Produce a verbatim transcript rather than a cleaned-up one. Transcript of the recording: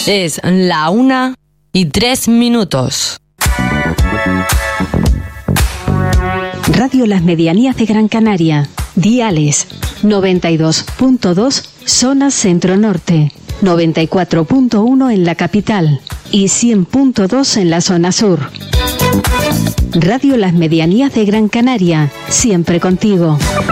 Es la una y tres minutos. Radio Las Medianías de Gran Canaria. Diales noventa y dos punto dos zona centro-norte, noventa y cuatro punto uno en la capital y cien punto dos en la zona sur. Radio Las Medianías de Gran Canaria, siempre contigo.